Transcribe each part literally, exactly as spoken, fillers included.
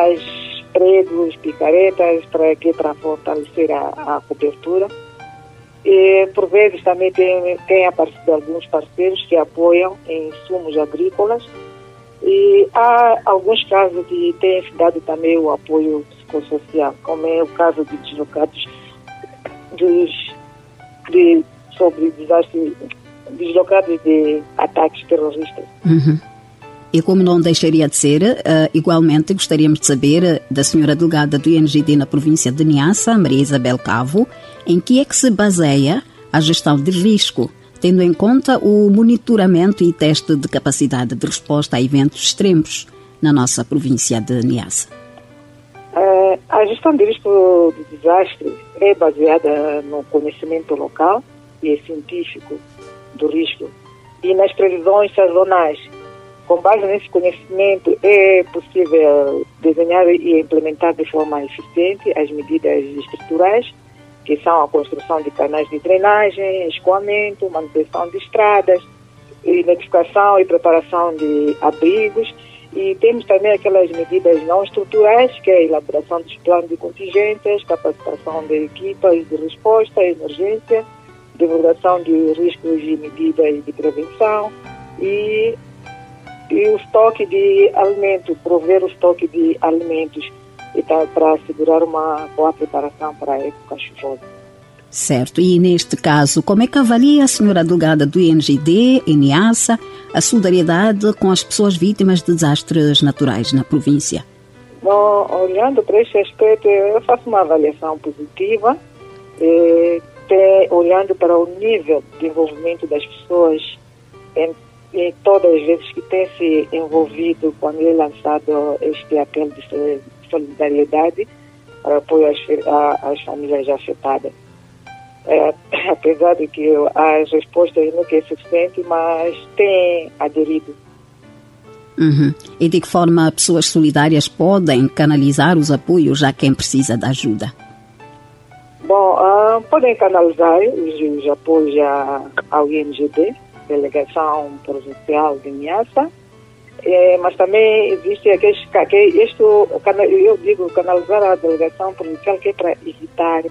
faz pregos, picaretas, para que para fortalecer a, a cobertura. E, por vezes, também tem, tem aparecido alguns parceiros que apoiam em insumos agrícolas. E há alguns casos que têm dado também o apoio psicossocial, como é o caso de deslocados dos, de, sobre desastres, deslocados de ataques terroristas. Uhum. E como não deixaria de ser, uh, igualmente gostaríamos de saber uh, da senhora delegada do I N G D na província de Niassa, Maria Isabel Cavo, em que é que se baseia a gestão de risco, tendo em conta o monitoramento e teste de capacidade de resposta a eventos extremos na nossa província de Niassa. Uh, a gestão de risco de desastre é baseada no conhecimento local e científico do risco e nas previsões sazonais. Com base nesse conhecimento, é possível desenhar e implementar de forma eficiente as medidas estruturais, que são a construção de canais de drenagem, escoamento, manutenção de estradas, identificação e preparação de abrigos. E temos também aquelas medidas não estruturais, que é a elaboração dos planos de contingências, capacitação de equipas de resposta e emergência, divulgação de riscos e medidas de prevenção e E o estoque de alimentos, prover o estoque de alimentos e tá, para assegurar uma boa preparação para a época chuvosa. Certo. E neste caso, como é que avalia a senhora delegada do I N G D, em Niassa, a solidariedade com as pessoas vítimas de desastres naturais na província? Bom, olhando para este aspecto, eu faço uma avaliação positiva, eh, tem, olhando para o nível de envolvimento das pessoas em e todas as vezes que tem se envolvido quando é lançado este apelo de solidariedade para apoio às, às famílias afetadas. É, apesar de que as respostas nunca é suficiente, mas tem aderido. Uhum. E de que forma pessoas solidárias podem canalizar os apoios a quem precisa de ajuda? Bom, uh, podem canalizar os, os apoios a, ao I N G D, Delegação Provincial de Niassa, é, mas também existe aqueles, que isto, eu digo canalizar a Delegação Provincial, que é para evitar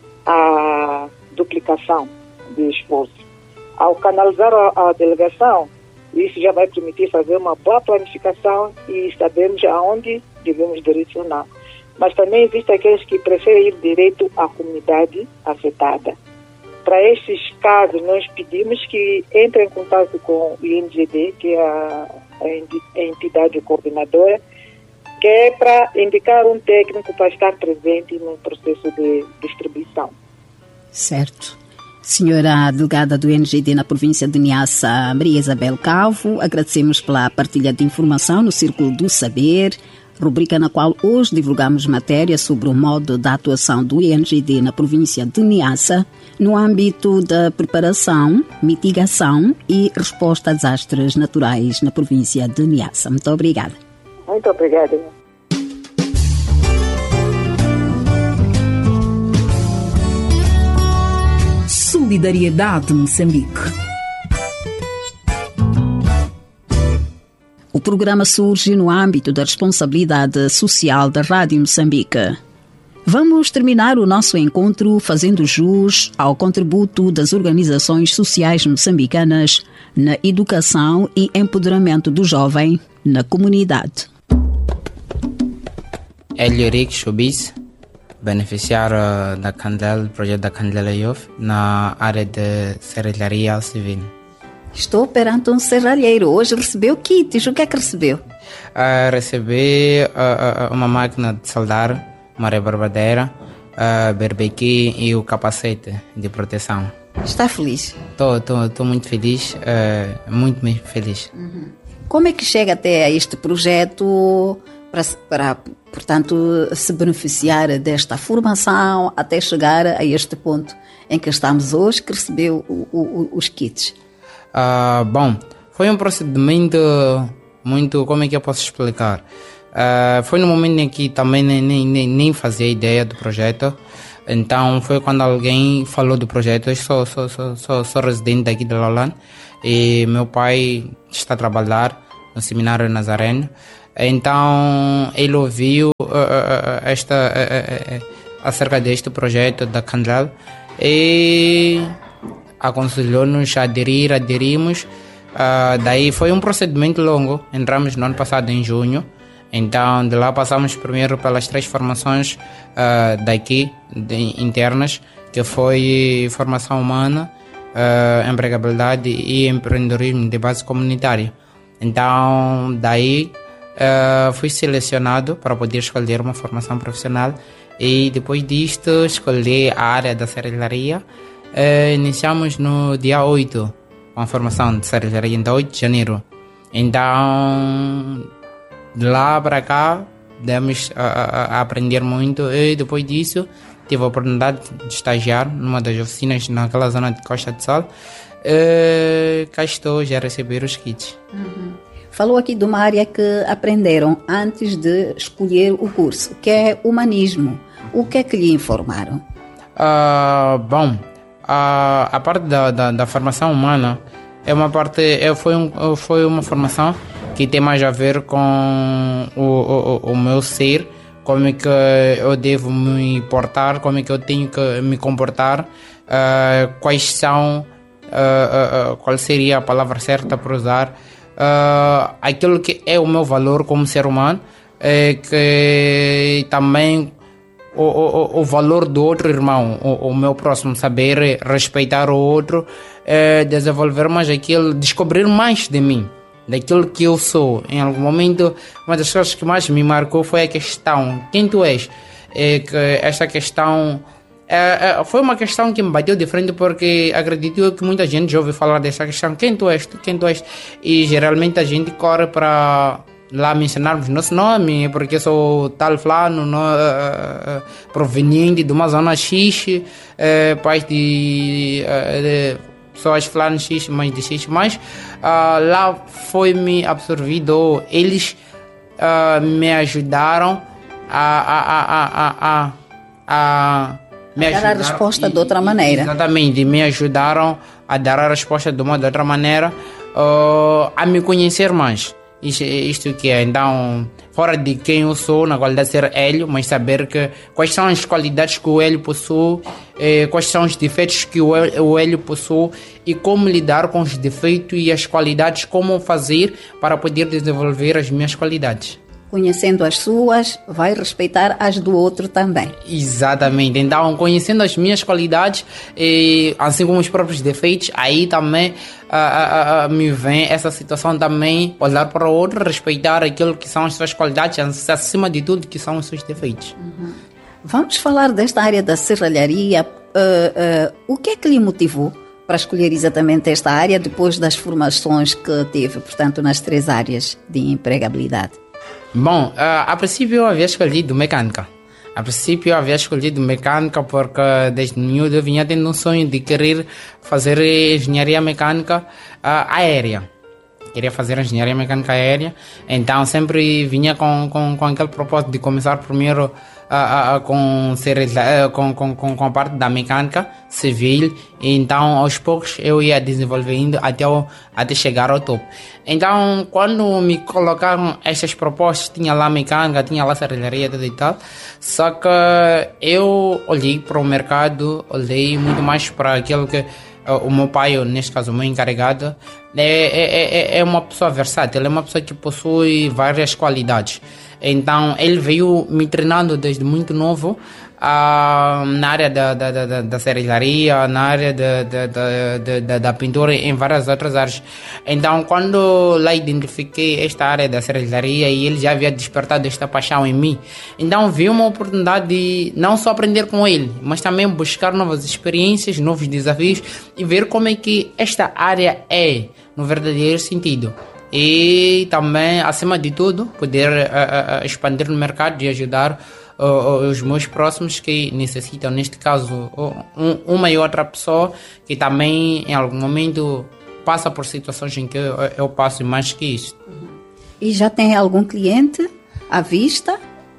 a duplicação de esforço. Ao canalizar a, a delegação, isso já vai permitir fazer uma boa planificação e sabermos aonde devemos direcionar. Mas também existem aqueles que preferem ir direto à comunidade afetada. Para estes casos, nós pedimos que entrem em contato com o I N G D, que é a, a entidade coordenadora, que é para indicar um técnico para estar presente no processo de distribuição. Certo. Senhora delegada do I N G D na província de Niassa, Maria Isabel Cavo, agradecemos pela partilha de informação no Círculo do Saber, rubrica na qual hoje divulgamos matéria sobre o modo da atuação do I N G D na província de Niassa no âmbito da preparação, mitigação e resposta a desastres naturais na província de Niassa. Muito obrigada. Muito obrigada. Solidariedade Moçambique. O programa surge no âmbito da responsabilidade social da Rádio Moçambique. Vamos terminar o nosso encontro fazendo jus ao contributo das organizações sociais moçambicanas na educação e empoderamento do jovem na comunidade. Hélio Rick Chubis, beneficiário da Candela, projeto da Candela Youth, na área de serralharia civil. Estou perante um serralheiro. Hoje recebeu kits. O que é que recebeu? Uh, recebi uh, uh, uma máquina de soldar, uma rebarbadeira, uh, berbequi e o capacete de proteção. Está feliz? Estou, estou, estou muito feliz, uh, muito mesmo feliz. Uhum. Como é que chega até a este projeto para, para, portanto, se beneficiar desta formação até chegar a este ponto em que estamos hoje, que recebeu o, o, os kits? Uh, bom, foi um procedimento muito, como é que eu posso explicar? Uh, foi no momento em que também nem, nem, nem fazia ideia do projeto, então foi quando alguém falou do projeto. Eu sou, sou, sou, sou, sou residente daqui de Lolland e meu pai está a trabalhar no Seminário Nazareno, então ele ouviu uh, uh, esta, uh, uh, acerca deste projeto da CANDREL e aconselhou-nos a aderir, aderimos. Uh, daí foi um procedimento longo, entramos no ano passado em junho, então de lá passamos primeiro pelas três formações uh, daqui, de, internas, que foi formação humana, uh, empregabilidade e empreendedorismo de base comunitária. Então daí uh, fui selecionado para poder escolher uma formação profissional e depois disto escolhi a área da serralharia. Uh, iniciamos no dia oito com a formação de serralharia, então oito de janeiro. Então, de lá para cá, demos a, a, a aprender muito e depois disso tive a oportunidade de estagiar numa das oficinas naquela zona de Costa de Sol. Uh, cá estou já a receber os kits. Uhum. Falou aqui de uma área que aprenderam antes de escolher o curso, que é humanismo. O que é que lhe informaram? Uh, bom, a, a parte da, da, da formação humana é uma parte, é, foi, um, foi uma formação que tem mais a ver com o, o, o meu ser, como é que eu devo me portar, como é que eu tenho que me comportar, uh, quais são, uh, uh, uh, qual seria a palavra certa para usar, uh, aquilo que é o meu valor como ser humano, é que também O, o, o valor do outro irmão, o, o meu próximo, saber respeitar o outro, é, desenvolver mais aquilo, descobrir mais de mim, daquilo que eu sou. Em algum momento, uma das coisas que mais me marcou foi a questão, quem tu és? É, que esta questão é, é, foi uma questão que me bateu de frente, porque acredito que muita gente já ouviu falar dessa questão, quem tu és? Quem tu és? E geralmente a gente corre para lá mencionarmos nosso nome, porque eu sou tal fulano, no, uh, uh, proveniente de uma zona X, uh, pais de, uh, de pessoas fulano X, mães de X, mas uh, lá foi-me absorvido, eles uh, me ajudaram a, a, a, a, a, a me dar a resposta de outra maneira. Exatamente, me ajudaram a dar a resposta de uma de outra maneira, uh, a me conhecer mais. Isto, isto que é, então, fora de quem eu sou, na qualidade de ser Hélio, mas saber que, quais são as qualidades que o Hélio possui, eh, quais são os defeitos que o Hélio, o Hélio possui e como lidar com os defeitos e as qualidades, como fazer para poder desenvolver as minhas qualidades. Conhecendo as suas, vai respeitar as do outro também. Exatamente. Então, conhecendo as minhas qualidades, e, assim como os próprios defeitos, aí também uh, uh, uh, me vem essa situação também, olhar para o outro, respeitar aquilo que são as suas qualidades, acima de tudo, que são os seus defeitos. Uhum. Vamos falar desta área da serralharia. Uh, uh, o que é que lhe motivou para escolher exatamente esta área, depois das formações que teve, portanto, nas três áreas de empregabilidade? Bom, uh, a princípio eu havia escolhido mecânica. A princípio eu havia escolhido mecânica porque desde miúdo eu vinha tendo um sonho de querer fazer engenharia mecânica uh, aérea. Queria fazer engenharia mecânica aérea, então sempre vinha com, com, com aquele propósito de começar primeiro uh, uh, com, ser, uh, com, com, com a parte da mecânica civil, e então aos poucos eu ia desenvolvendo até, o, até chegar ao topo. Então, quando me colocaram essas propostas, tinha lá mecânica, tinha lá serralharia e tal, só que eu olhei para o mercado, olhei muito mais para aquilo que uh, o meu pai, ou neste caso o meu encarregado, é, é, é uma pessoa versátil, é uma pessoa que possui várias qualidades. Então, ele veio me treinando desde muito novo, Uh, na área da, da, da, da serralharia, na área da, da, da, da, da pintura, em várias outras áreas. Então, quando lá identifiquei esta área da serralharia e ele já havia despertado esta paixão em mim, então vi uma oportunidade de não só aprender com ele, mas também buscar novas experiências, novos desafios e ver como é que esta área é, no verdadeiro sentido. E também, acima de tudo, poder uh, uh, expandir no mercado e ajudar Uh, os meus próximos que necessitam, neste caso, um, uma e outra pessoa que também em algum momento passa por situações em que eu, eu passo mais que isso. E já tem algum cliente à vista?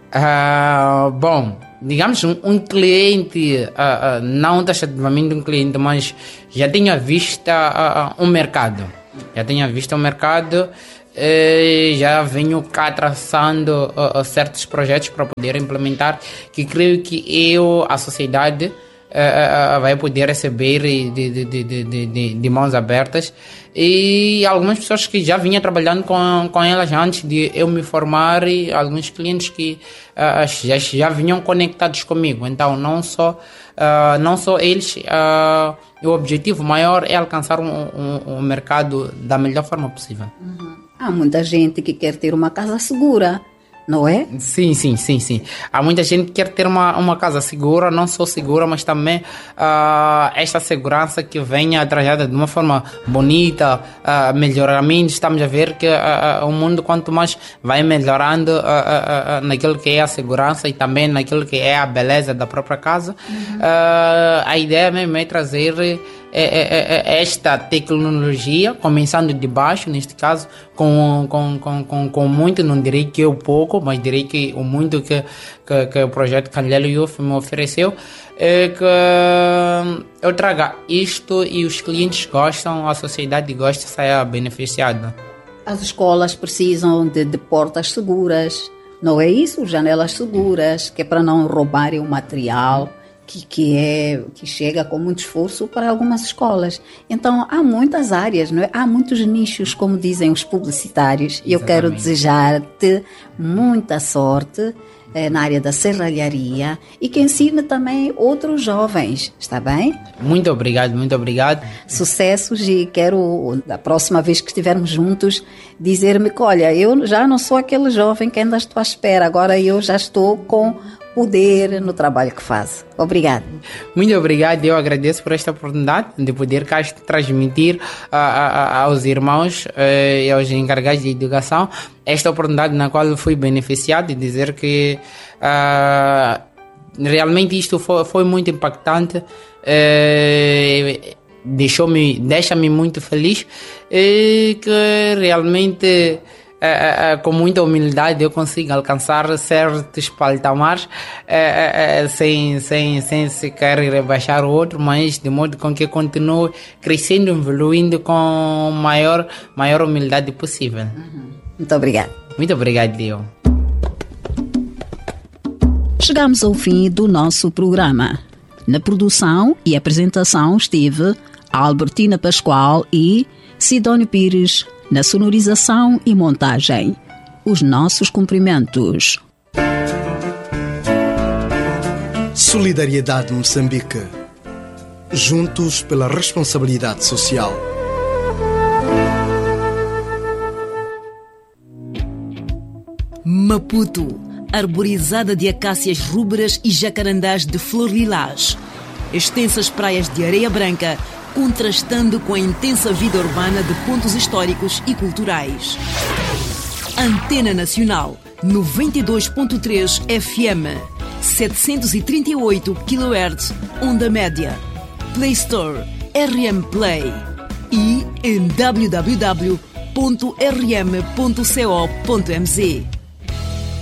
Uh, bom, digamos um, um cliente, uh, uh, não taxativamente um cliente, mas já tenho à vista uh, uh, um mercado. Já tenho à vista um mercado eh, já venho cá traçando uh, uh, certos projetos para poder implementar, que creio que eu, a sociedade, uh, uh, vai poder receber de, de, de, de, de, de mãos abertas. E algumas pessoas que já vinham trabalhando com, com elas antes de eu me formar, e alguns clientes que uh, já, já vinham conectados comigo. Então, não só, uh, não só eles, uh, o objetivo maior é alcançar um, um, um mercado da melhor forma possível. Uhum. Há muita gente que quer ter uma casa segura, não é? Sim, sim, sim, sim. Há muita gente que quer ter uma, uma casa segura, não só segura, mas também uh, esta segurança que venha trajada de uma forma bonita, uh, melhoramento. Estamos a ver que uh, uh, o mundo, quanto mais vai melhorando uh, uh, uh, naquilo que é a segurança e também naquilo que é a beleza da própria casa, uhum. uh, a ideia mesmo é trazer É, é, é esta tecnologia, começando de baixo, neste caso, com, com, com, com, com muito, não direi que eu pouco, mas direi que o muito que, que, que o projeto Candelelo Youth me ofereceu, é que eu traga isto e os clientes gostam, a sociedade gosta, saia beneficiada. As escolas precisam de, de portas seguras, não é isso? Janelas seguras, que é para não roubarem o material. Que, que, é, que chega com muito esforço para algumas escolas. Então, há muitas áreas, não é? Há muitos nichos, como dizem os publicitários. E eu quero desejar-te muita sorte eh, na área da serralharia e que ensine também outros jovens, está bem? Muito obrigado, muito obrigado. Sucessos, e quero, da próxima vez que estivermos juntos, dizer-me que, olha, eu já não sou aquele jovem que ainda estou à espera, agora eu já estou com poder no trabalho que faz. Obrigado. Muito obrigado. Eu agradeço por esta oportunidade de poder cá transmitir a, a, aos irmãos e aos encarregados de educação esta oportunidade na qual fui beneficiado, e dizer que uh, realmente isto foi, foi muito impactante. Uh, deixou-me, deixa-me muito feliz, e que realmente É, é, com muita humildade eu consigo alcançar certos patamares, é, é, sem, sem, sem sequer rebaixar o outro, mas de modo com que eu continue crescendo, evoluindo com maior, maior humildade possível. Uhum. Muito obrigado. Muito obrigado, Leo. Chegamos ao fim do nosso programa. Na produção e apresentação esteve Albertina Pascoal e Sidónio Pires. Na sonorização e montagem, os nossos cumprimentos. Solidariedade Moçambique. Juntos pela responsabilidade social. Maputo, arborizada de acácias rubras e jacarandás de flor lilás. Extensas praias de areia branca, contrastando com a intensa vida urbana de pontos históricos e culturais. Antena Nacional, noventa e dois ponto três F M, setecentos e trinta e oito quilohertz, onda média. Play Store, R M Play e em w w w ponto r m ponto co ponto m z.